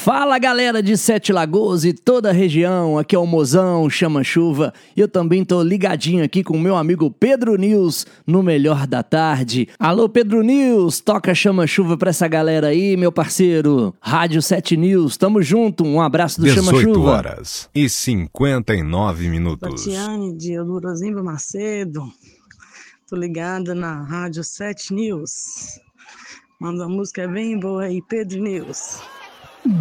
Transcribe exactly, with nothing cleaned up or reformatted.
Fala galera de Sete Lagoas e toda a região, aqui é o Mozão, Chama Chuva, e eu também tô ligadinho aqui com o meu amigo Pedro News no Melhor da Tarde. Alô Pedro News, toca Chama Chuva pra essa galera aí, meu parceiro. Rádio Sete News, tamo junto, um abraço do Chama Chuva. dezoito horas e cinquenta e nove minutos. Tatiane de Eudorozimba Macedo, tô ligada na Rádio Sete News. Manda uma música bem boa aí, Pedro News.